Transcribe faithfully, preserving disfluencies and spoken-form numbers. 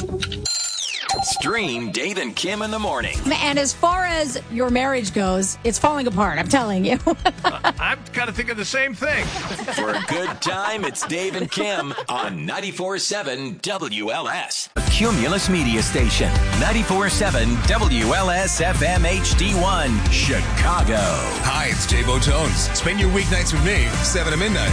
Stream Dave and Kim in the morning. And as far as your marriage goes, it's falling apart, I'm telling you. uh, I'm kind of thinking the same thing. For a good time, it's Dave and Kim on ninety-four point seven W L S. A Cumulus Media Station. ninety-four point seven W L S F M H D one, Chicago. Hi, it's Jay Botones. Spend your weeknights with me, seven to midnight.